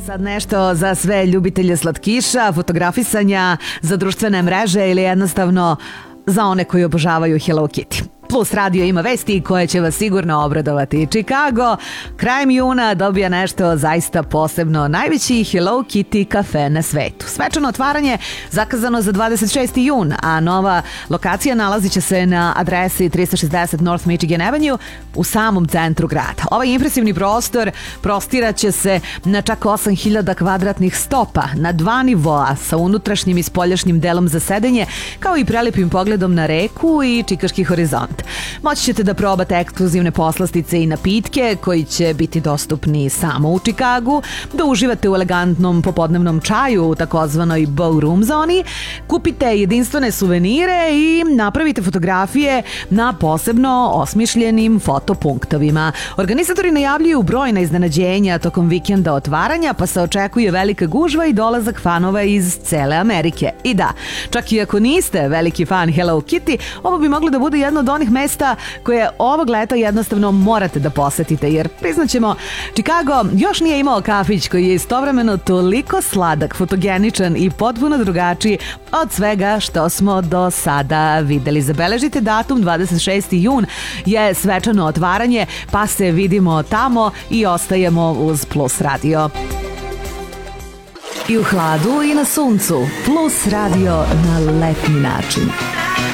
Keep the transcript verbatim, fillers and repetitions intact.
Sad nešto za sve ljubitelje slatkiša, fotografisanja, za društvene mreže ili jednostavno za one koji obožavaju Hello Kitty. Plus radio ima vesti koje će vas sigurno obradovati. Chicago krajem juna dobija nešto zaista posebno. Najveći Hello Kitty kafe na svetu. Svečano otvaranje zakazano za dvadeset šesti jun, a nova lokacija nalazit će se na adresi trista šezdeset North Michigan Avenue u samom centru grada. Ovaj impresivni prostor prostirat će se na čak osam hiljada kvadratnih stopa na dva nivoa sa unutrašnjim i spoljašnjim delom za sedenje, kao i prelepim pogledom na reku i čikaški horizont. Moći ćete da probate ekskluzivne poslastice i napitke koji će biti dostupni samo u Chicagu, da uživate u elegantnom popodnevnom čaju u takozvanoj bow room zoni, kupite jedinstvene suvenire i napravite fotografije na posebno osmišljenim fotopunktovima. Organizatori najavljuju brojna iznenađenja tokom vikenda otvaranja, pa se očekuje velika gužva i dolazak fanova iz cele Amerike. I da, čak i ako niste veliki fan Hello Kitty, ovo bi moglo da bude jedno od onih mesta koje ovog leta jednostavno morate da posetite, jer priznaćemo, Chicago još nije imao kafić koji je istovremeno toliko sladak, fotogeničan i potpuno drugačiji od svega što smo do sada videli. Zabeležite datum, dvadeset šesti jun je svečano otvaranje, pa se vidimo tamo i ostajemo uz Plus radio. I u hladu i na suncu, Plus radio na letnji način.